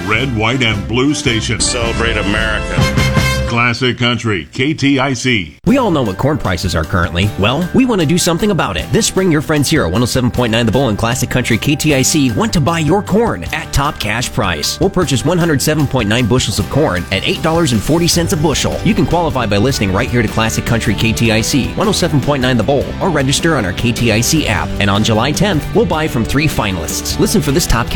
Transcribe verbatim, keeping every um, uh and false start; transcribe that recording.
red, white, and blue station. Celebrate America. Classic Country, K T I C. We all know what corn prices are currently. Well, we want to do something about it. This spring, your friends here at one oh seven point nine The Bull and Classic Country K T I C want to buy your corn at top cash price. We'll purchase one hundred seven point nine bushels of corn at eight dollars and forty cents a bushel. You can qualify by listening right here to Classic Country K T I C, one oh seven point nine The Bull, or register on our K T I C app. And on July tenth, we'll buy from three finalists. Listen for this top